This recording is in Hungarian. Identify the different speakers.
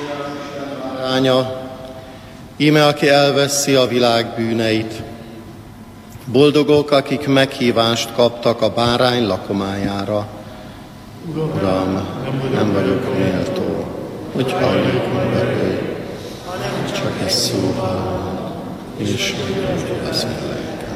Speaker 1: Báránya, íme aki elveszi a világ bűneit. Boldogok, akik meghívást kaptak a bárány lakomájára. Uram, nem vagyok méltó, hogy halljak emberről, csak egy szóval, és meggyógyul az én lelkem.